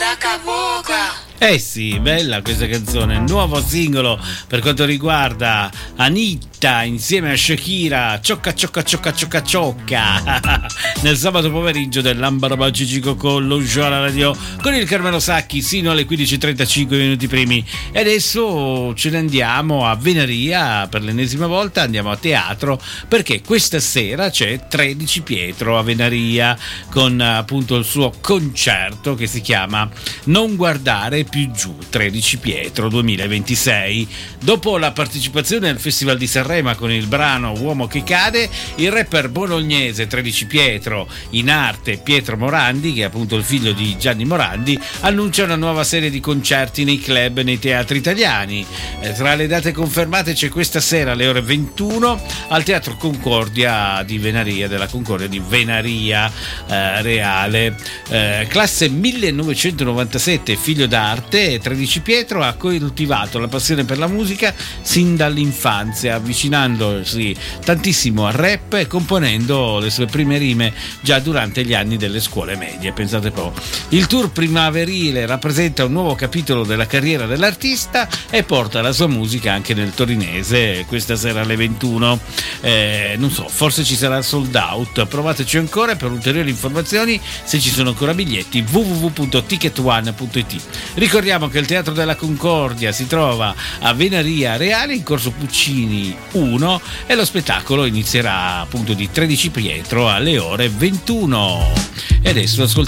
Eh sì, bella questa canzone, nuovo singolo per quanto riguarda Anitta insieme a Shakira, ciocca ciocca ciocca ciocca ciocca nel sabato pomeriggio dell'Ambaro Cico con lo show alla radio con il Carmelo Sacchi sino alle 15:35 minuti primi. E adesso ce ne andiamo a Venaria per l'ennesima volta, andiamo a teatro perché questa sera c'è 13 Pietro a Venaria con appunto il suo concerto che si chiama Non guardare più giù, 13 Pietro 2026. Dopo la partecipazione al Festival di Sanremo con il brano Uomo che cade, il rapper bolognese 13 Pietro, in arte Pietro Morandi, che è appunto il figlio di Gianni Morandi, annuncia una nuova serie di concerti nei club e nei teatri italiani. Tra le date confermate c'è questa sera alle ore 21 al Teatro Concordia di Venaria, della Concordia di Venaria Reale. Classe 1997, figlio d'arte, 13 Pietro ha coltivato la passione per la musica sin dall'infanzia, avvicinandosi tantissimo al rap e componendo le sue prime rime già durante gli anni delle scuole medie. Pensate un po'. Il tour primaverile rappresenta un nuovo capitolo della carriera dell'artista e porta la sua musica anche nel torinese questa sera alle 21. Non so, forse ci sarà sold out, provateci ancora per ulteriori informazioni, se ci sono ancora biglietti, www.ticketone.it. Ricordiamo che il Teatro della Concordia si trova a Venaria Reale in Corso Puccini 1 e lo spettacolo inizierà appunto di 13 Pietro alle ore 21. E adesso ascoltiamo